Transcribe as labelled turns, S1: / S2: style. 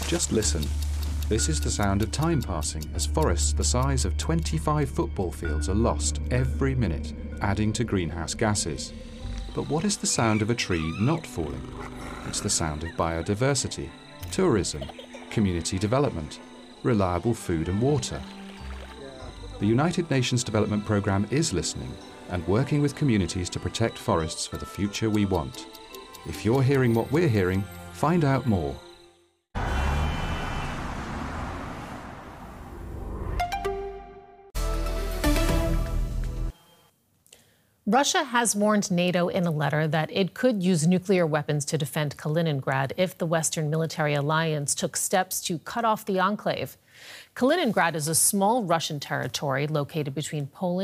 S1: Just listen. This is the sound of time passing as forests the size of 25 football fields are lost every minute, adding to greenhouse gases. But what is the sound of a tree not falling? It's the sound of biodiversity, tourism, community development, reliable food and water. The United Nations Development Programme is listening and working with communities to protect forests for the future we want. If you're hearing what we're hearing, find out more.
S2: Russia has warned NATO in a letter that it could use nuclear weapons to defend Kaliningrad if the Western military alliance took steps to cut off the enclave. Kaliningrad is a small Russian territory located between Poland